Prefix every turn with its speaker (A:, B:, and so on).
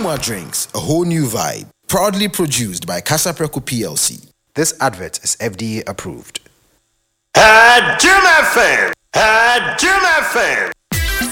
A: Juma Drinks, a whole new vibe. Proudly produced by Casapreco PLC. This advert is FDA approved.
B: Juma FM.